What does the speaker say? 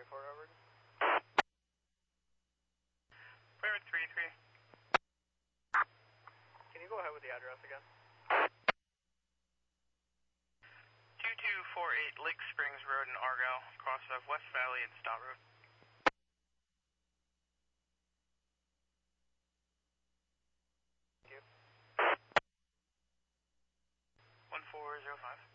forward. Private 3-3. Can you go ahead with the address again? 2248 Lake Springs Road in Argyle, cross of West Valley and Stott Road. Thank you. 1405.